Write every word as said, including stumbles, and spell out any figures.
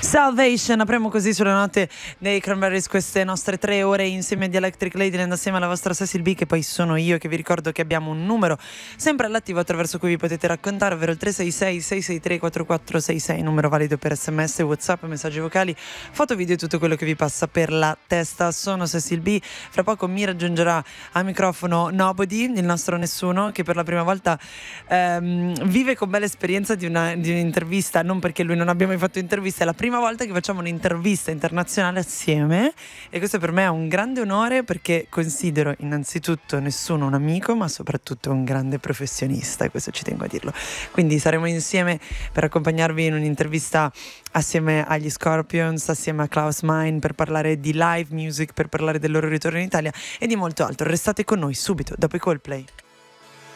Salvation, apriamo così sulle note dei Cranberries queste nostre tre ore insieme ad Electric Ladyland, assieme alla vostra Cecil B, che poi sono io, che vi ricordo che abbiamo un numero sempre all'attivo attraverso cui vi potete raccontare, ovvero il tre sei sei sei sei tre quattro quattro sei sei, numero valido per sms, whatsapp, messaggi vocali, foto, video e tutto quello che vi passa per la testa. Sono Cecil B, fra poco mi raggiungerà a microfono Nobody, il nostro nessuno, che per la prima volta ehm, vive con me l'esperienza di, una, di un'intervista, non perché lui non abbia mai fatto interviste, è la prima volta che facciamo un'intervista internazionale assieme e questo per me è un grande onore, perché considero innanzitutto nessuno un amico, ma soprattutto un grande professionista, e questo ci tengo a dirlo. Quindi saremo insieme per accompagnarvi in un'intervista assieme agli Scorpions, assieme a Klaus Meine, per parlare di live music, per parlare del loro ritorno in Italia e di molto altro. Restate con noi subito dopo i Coldplay.